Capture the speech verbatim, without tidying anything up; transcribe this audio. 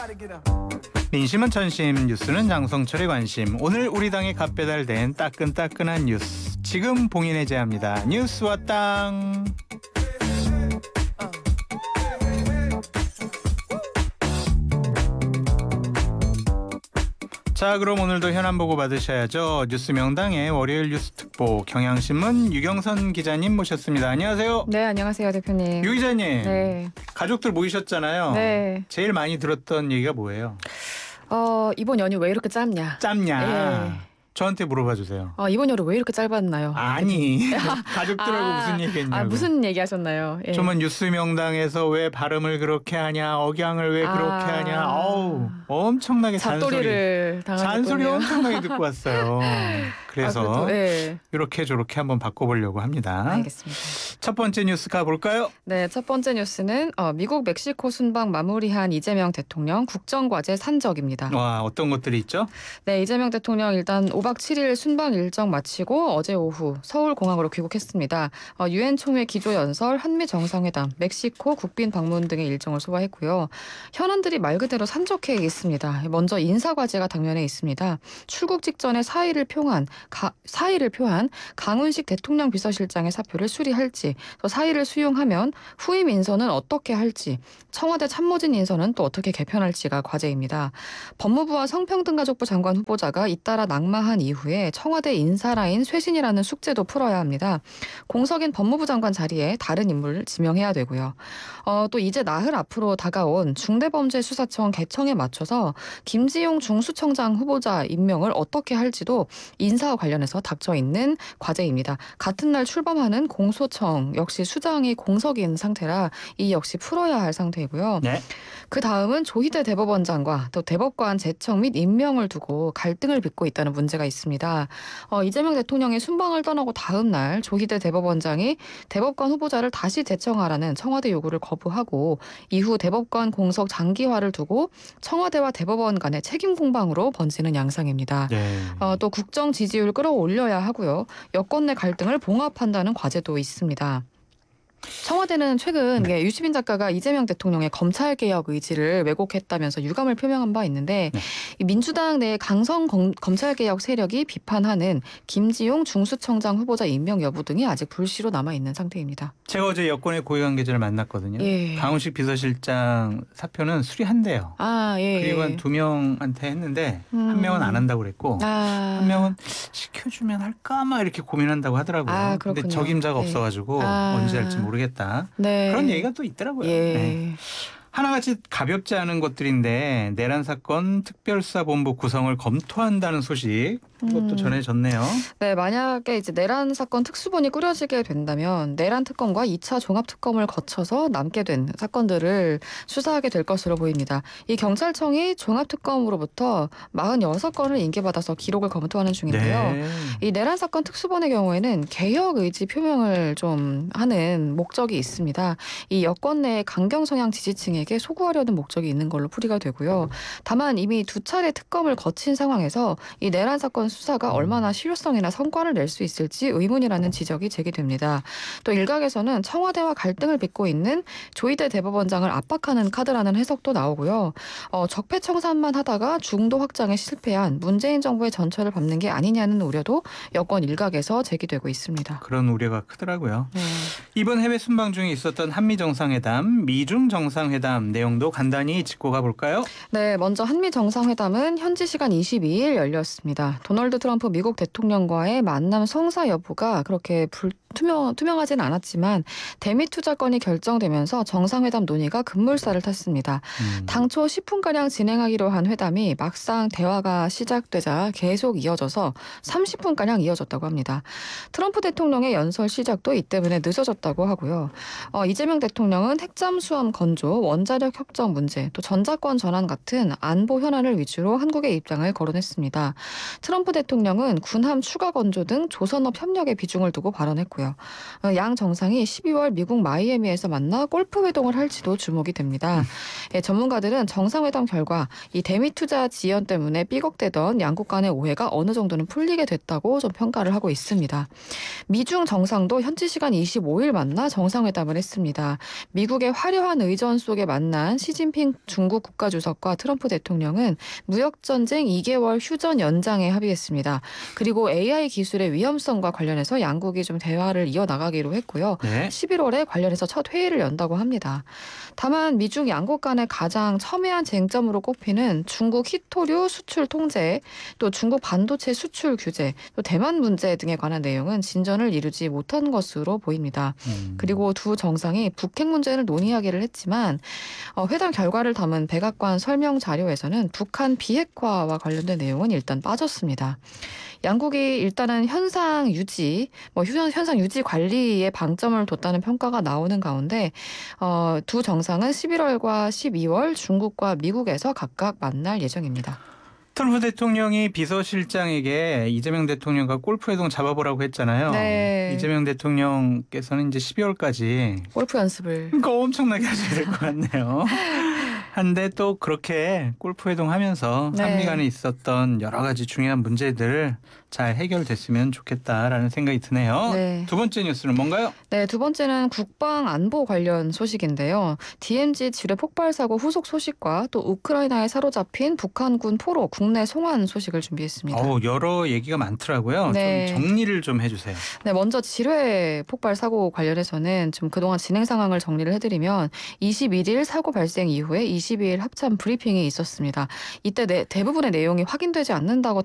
민심은 천심, 뉴스는 장성철의 관심. 오늘 우리 당에 갓배달된 따끈따끈한 뉴스 지금 봉인해 제합니다. 뉴스와 땅. 자, 그럼 오늘도 현안 보고 받으셔야죠. 뉴스 명당의 월요일 뉴스 특보 경향신문 유경선 기자님 모셨습니다. 안녕하세요. 네, 안녕하세요, 대표님. 유 기자님. 네. 가족들 모이셨잖아요. 네. 제일 많이 들었던 얘기가 뭐예요? 어, 이번 연휴 왜 이렇게 짧냐? 짧냐? 네. 저한테 물어봐 주세요. 어, 이번 연휴 왜 이렇게 짧았나요? 아니, 가족들하고 아, 무슨 얘기했냐고. 아, 무슨 얘기하셨나요? 예. 정말 뉴스 명당에서 왜 발음을 그렇게 하냐, 억양을 왜 그렇게 아, 하냐. 어우, 엄청나게 잡돌이를 잔소리. 당하셨군요. 잔소리 엄청나게 듣고 왔어요. 그래서 아, 네. 이렇게 저렇게 한번 바꿔보려고 합니다. 알겠습니다. 첫 번째 뉴스 가볼까요? 네, 첫 번째 뉴스는 어, 미국 멕시코 순방 마무리한 이재명 대통령 국정과제 산적입니다. 와, 어떤 것들이 있죠? 네, 이재명 대통령 일단 오박 칠일 순방 일정 마치고 어제 오후 서울공항으로 귀국했습니다. 어, 유엔 총회 기조연설, 한미 정상회담, 멕시코 국빈 방문 등의 일정을 소화했고요. 현안들이 말 그대로 산적해 있습니다. 먼저 인사과제가 당면에 있습니다. 출국 직전에 사의를 표한 가, 사의를 표한 강훈식 대통령 비서실장의 사표를 수리할지, 또 사의를 수용하면 후임 인선은 어떻게 할지, 청와대 참모진 인선은 또 어떻게 개편할지가 과제입니다. 법무부와 성평등가족부 장관 후보자가 잇따라 낙마한 이후에 청와대 인사라인 쇄신이라는 숙제도 풀어야 합니다. 공석인 법무부 장관 자리에 다른 인물을 지명해야 되고요. 어, 또 이제 나흘 앞으로 다가온 중대범죄수사청 개청에 맞춰서 김지용 중수청장 후보자 임명을 어떻게 할지도 인사와 관련해서 닥쳐 있는 과제입니다. 같은 날 출범하는 공소청 역시 수장이 공석인 상태라 이 역시 풀어야 할 상태이고요. 네. 그 다음은 조희대 대법원장과 또 대법관 제청 및 임명을 두고 갈등을 빚고 있다는 문제가 있습니다. 어, 이재명 대통령이 순방을 떠나고 다음 날 조희대 대법원장이 대법관 후보자를 다시 제청하라는 청와대 요구를 거부하고 이후 대법관 공석 장기화를 두고 청와대와 대법원 간의 책임 공방으로 번지는 양상입니다. 네. 어, 또 국정 지지율 끌어올려야 하고요. 여권 내 갈등을 봉합한다는 과제도 있습니다. 청와대는 최근 네. 유시빈 작가가 이재명 대통령의 검찰개혁 의지를 왜곡했다면서 유감을 표명한 바 있는데 네. 이 민주당 내 강성 검, 검찰개혁 세력이 비판하는 김지용 중수청장 후보자 임명 여부 등이 아직 불씨로 남아있는 상태입니다. 제가 어제 여권의 고위관계자를 만났거든요. 예. 강훈식 비서실장 사표는 수리한대요. 아, 예. 그리고 한 두 명한테 했는데 음. 한 명은 안 한다고 그랬고 아. 한 명은 시켜주면 할까 막 이렇게 고민한다고 하더라고요. 아, 근데 그렇군요. 적임자가 예. 없어가지고 아. 언제 할지 모르겠다. 네. 그런 얘기가 또 있더라고요. 예. 네. 하나같이 가볍지 않은 것들인데 내란 사건 특별수사본부 구성을 검토한다는 소식 그것도 음. 전해졌네요. 네, 만약에 이제 내란 사건 특수본이 꾸려지게 된다면 내란 특검과 이 차 종합 특검을 거쳐서 남게 된 사건들을 수사하게 될 것으로 보입니다. 이 경찰청이 종합 특검으로부터 사십육 건을 인계받아서 기록을 검토하는 중인데요. 네. 이 내란 사건 특수본의 경우에는 개혁 의지 표명을 좀 하는 목적이 있습니다. 이 여권 내 강경 성향 지지층에게 소구하려는 목적이 있는 걸로 풀이가 되고요. 다만 이미 두 차례 특검을 거친 상황에서 이 내란 사건 수사가 얼마나 실효성이나 성과를 낼 수 있을지 의문이라는 지적이 제기됩니다. 또 일각에서는 청와대와 갈등을 빚고 있는 조희대 대법원장을 압박하는 카드라는 해석도 나오고요. 어, 적폐청산만 하다가 중도 확장에 실패한 문재인 정부의 전철을 밟는 게 아니냐는 우려도 여권 일각에서 제기되고 있습니다. 그런 우려가 크더라고요. 네. 이번 해외 순방 중에 있었던 한미 정상회담, 미중 정상회담 내용도 간단히 짚고 가볼까요? 네, 먼저 한미 정상회담은 현지 시간 이십이일 열렸습니다. 도널드 트럼프 미국 대통령과의 만남 성사 여부가 그렇게 불투명, 투명하진 않았지만 대미 투자건이 결정되면서 정상회담 논의가 급물살을 탔습니다. 음. 당초 십 분가량 진행하기로 한 회담이 막상 대화가 시작되자 계속 이어져서 삼십 분가량 이어졌다고 합니다. 트럼프 대통령의 연설 시작도 이 때문에 늦어졌다고 하고요. 어, 이재명 대통령은 핵잠 수함 건조, 원자력 협정 문제, 또 전자권 전환 같은 안보 현안을 위주로 한국의 입장을 거론했습니다. 트럼프 대통령은 군함 추가 건조 등 조선업 협력에 비중을 두고 발언했고요. 있고요. 어, 양 정상이 십이월 미국 마이애미에서 만나 골프 회동을 할지도 주목이 됩니다. 예, 전문가들은 정상회담 결과 이 대미 투자 지연 때문에 삐걱대던 양국 간의 오해가 어느 정도는 풀리게 됐다고 좀 평가를 하고 있습니다. 미중 정상도 현지 시간 이십오일 만나 정상회담을 했습니다. 미국의 화려한 의전 속에 만난 시진핑 중국 국가주석과 트럼프 대통령은 무역전쟁 이 개월 휴전 연장에 합의했습니다. 그리고 에이아이 기술의 위험성과 관련해서 양국이 좀 대화를 이어나가기로 했고요. 네. 십일월에 관련해서 첫 회의를 연다고 합니다. 다만 미중 양국 간의 가장 첨예한 쟁점으로 꼽히는 중국 희토류 수출 통제, 또 중국 반도체 수출 규제, 또 대만 문제 등에 관한 내용은 진전을 이루지 못한 것으로 보입니다. 음. 그리고 두 정상이 북핵 문제를 논의하기를 했지만 어, 회담 결과를 담은 백악관 설명 자료에서는 북한 비핵화와 관련된 내용은 일단 빠졌습니다. 양국이 일단은 현상 유지, 뭐 휴- 현상 유지 관리에 방점을 뒀다는 평가가 나오는 가운데 어, 두 정상은 십일월과 십이월 중국과 미국에서 각각 만날 예정입니다. 트럼프 대통령이 비서실장에게 이재명 대통령과 골프 회동 잡아보라고 했잖아요. 네. 이재명 대통령께서는 이제 십이월까지 골프 연습을. 그러니까 엄청나게 하셔야 될 것 같네요. 한데 또 그렇게 골프 회동하면서 네. 한미 간에 있었던 여러 가지 중요한 문제들 잘 해결됐으면 좋겠다라는 생각이 드네요. 네. 두 번째 뉴스는 뭔가요? 네, 두 번째는 국방 안보 관련 소식인데요. 디엠지 지뢰 폭발 사고 후속 소식과 또 우크라이나에 사로잡힌 북한군 포로 국내 송환 소식을 준비했습니다. 어우, 여러 얘기가 많더라고요. 네. 좀 정리를 좀 해주세요. 네, 먼저 지뢰 폭발 사고 관련해서는 좀 그동안 진행 상황을 정리를 해드리면 이십일일 사고 발생 이후에 이십이일 합참 브리핑이 있었습니다. 이때 내, 대부분의 내용이 확인되지 않는다고